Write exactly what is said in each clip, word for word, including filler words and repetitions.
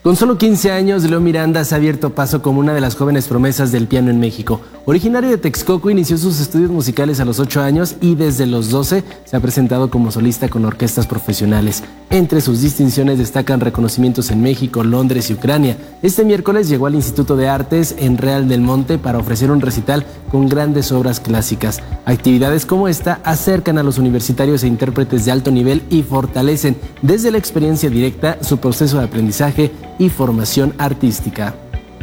Con solo quince años, Leo Miranda se ha abierto paso como una de las jóvenes promesas del piano en México. Originario de Texcoco, inició sus estudios musicales a los ocho años y desde los doce se ha presentado como solista con orquestas profesionales. Entre sus distinciones destacan reconocimientos en México, Londres y Ucrania. Este miércoles llegó al Instituto de Artes en Real del Monte para ofrecer un recital con grandes obras clásicas. Actividades como esta acercan a los universitarios e intérpretes de alto nivel y fortalecen desde la experiencia directa su proceso de aprendizaje y formación artística.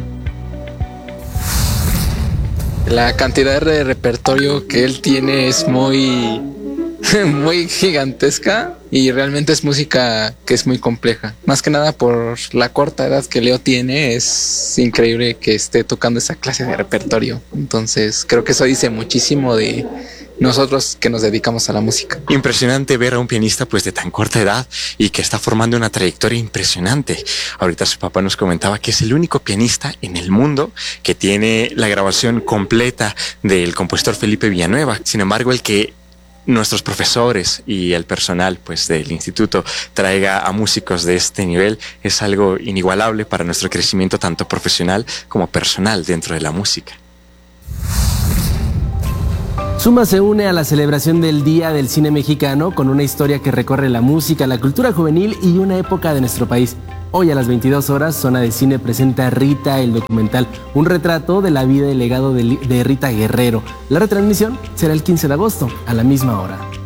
La cantidad de repertorio que él tiene es muy, muy gigantesca y realmente es música que es muy compleja. Más que nada por la corta edad que Leo tiene, es increíble que esté tocando esa clase de repertorio. Entonces creo que eso dice muchísimo de nosotros que nos dedicamos a la música. Impresionante ver a un pianista pues de tan corta edad y que está formando una trayectoria impresionante. Ahorita su papá nos comentaba que es el único pianista en el mundo que tiene la grabación completa del compositor Felipe Villanueva. Sin embargo, el que nuestros profesores y el personal pues del instituto traiga a músicos de este nivel es algo inigualable para nuestro crecimiento tanto profesional como personal dentro de la música. Suma se une a la celebración del Día del Cine Mexicano con una historia que recorre la música, la cultura juvenil y una época de nuestro país. Hoy a las veintidós horas, Zona de Cine presenta Rita, el documental, un retrato de la vida y legado de Rita Guerrero. La retransmisión será el quince de agosto, a la misma hora.